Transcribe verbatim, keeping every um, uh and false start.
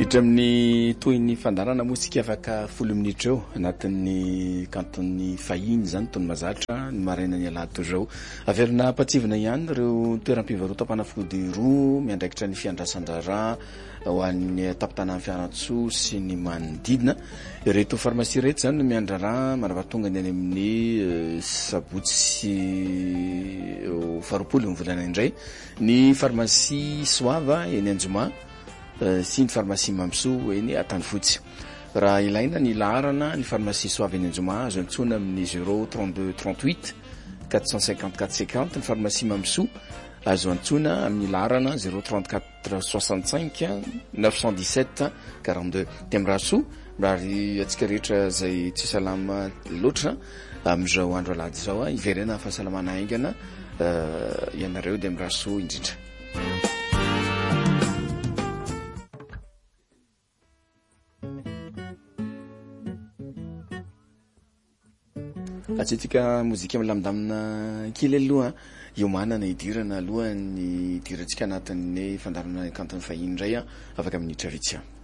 tafiditra amin'ny toy ny fandarana moa sika afaka folo minitra eo anatin'ny kantony fahiny zany tony mazatra ny maraina ny alahady zao averina ampatsivina ihany ireo toeram-pivarotam-panafody roa miandraikitra ny fiandrasan-drara ho an'ny tapitana fianatso sy ny manodidina ireto farmasia reto zany no miandrara marabatonga ny any amin'ny sabotsy sy faropolo ny volana indray ny farmasia soava eny Anjoma sy ny farmasia Mamso eny Antanifotsy. Raha ilaina ny laharana ny farmasia soava eny Anjoma azo antsoina amin'ny zéro trente-deux trente-huit quatre cent cinquante quatre cinquante, ny farmasia Mamso azo antsoina amin'ny laharana zéro trente-quatre soixante-cinq neuf cent dix-sept quarante-deux. Temraso ary atsika rehetra zay tsy salama loatra amin'izao andro alahady zao iverena fahasalamana aingana ianareo dia miraso indrindra. Atsetika mozika milamindamina kely aloha io manana idirana aloha ny idirantsika anatin'ny fandarana kantony fahiny indray afaka minitra vitsy.